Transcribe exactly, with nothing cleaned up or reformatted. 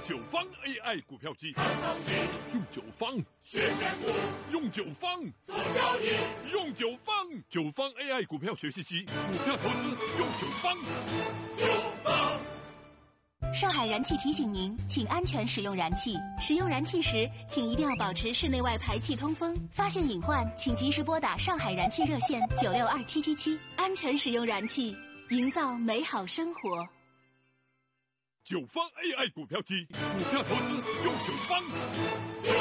九方 A I 股票机，用九方学选股， 用九方做交易， 用九方九方 A I 股票学习机，股票投资用九方。 九方。 上海燃气提醒您，请安全使用燃气。使用燃气时，请一定要保持室内外排气通风。发现隐患，请及时拨打上海燃气热线九六二七七七。安全使用燃气，营造美好生活。 九方 A I 股票机，股票投资用九方。